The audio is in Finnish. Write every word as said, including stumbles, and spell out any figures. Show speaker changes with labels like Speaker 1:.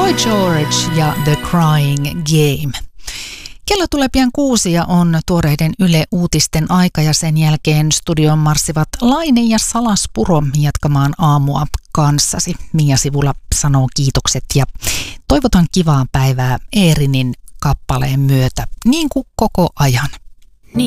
Speaker 1: Boy George ja The Crying Game. Kello tulee pian kuusi ja on tuoreiden Yle Uutisten aika ja sen jälkeen studioon marssivat Laine ja Salaspuro jatkamaan aamua kanssasi. Mia Sivula sanoo kiitokset ja toivotan kivaa päivää Eerinin kappaleen myötä, niin kuin koko ajan.